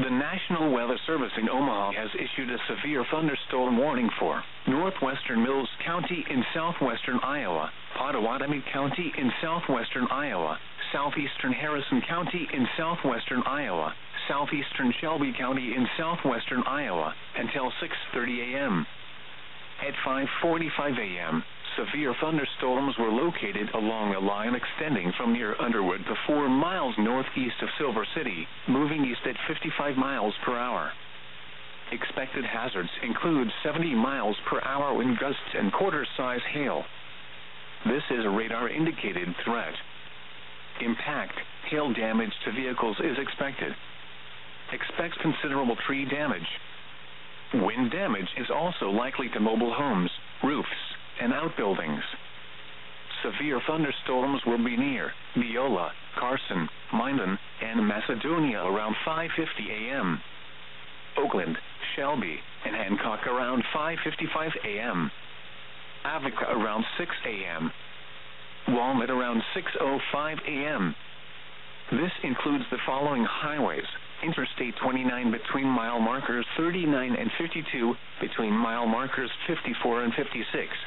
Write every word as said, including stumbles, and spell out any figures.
The National Weather Service in Omaha has issued a severe thunderstorm warning for northwestern Mills County in southwestern Iowa, Pottawatomie County in southwestern Iowa, southeastern Harrison County in southwestern Iowa, southeastern Shelby County in southwestern Iowa, until six thirty a.m. At five forty-five a.m., severe thunderstorms were located along a line extending from near Underwood to four miles northeast of Silver City, moving east at fifty-five miles per hour. Expected hazards include seventy miles per hour wind gusts and quarter-size hail. This is a radar-indicated threat. Impact, hail damage to vehicles is expected. Expect considerable tree damage. Wind damage is also likely to mobile homes, roofs, and outbuildings. Severe thunderstorms will be near Neola, Carson, Minden, and Macedonia around five fifty a.m. Oakland, Shelby, and Hancock around five fifty-five a.m. Avoca around six a.m. Walnut around six oh five a.m. This includes the following highways: Interstate twenty-nine between mile markers thirty-nine and fifty-two, between mile markers fifty-four and fifty-six,